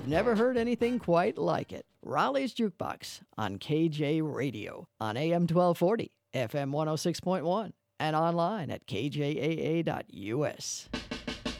You've never heard anything quite like it. Raleigh's Jukebox on KJ Radio on AM 1240, FM 106.1, and online at kjaa.us.